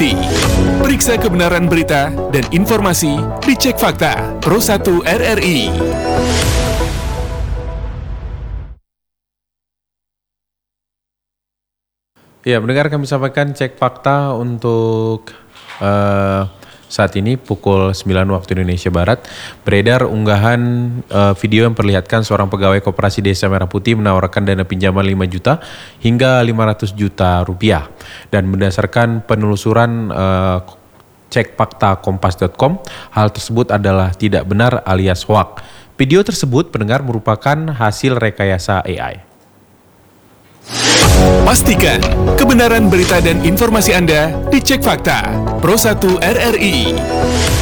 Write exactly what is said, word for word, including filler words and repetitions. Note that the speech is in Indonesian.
Putih. Periksa kebenaran berita dan informasi di Cek Fakta Pro satu R R I. Ya, mendengar kami sampaikan Cek Fakta untuk uh, saat ini pukul sembilan waktu Indonesia Barat. Beredar unggahan uh, video yang memperlihatkan seorang pegawai Koperasi Desa Merah Putih menawarkan dana pinjaman lima juta hingga lima ratus juta rupiah. Dan berdasarkan penelusuran uh, Cek Fakta Kompas dot com, hal tersebut adalah tidak benar alias hoax. Video tersebut pendengar merupakan hasil rekayasa A I. Pastikan kebenaran berita dan informasi Anda di Cek Fakta Pro satu R R I.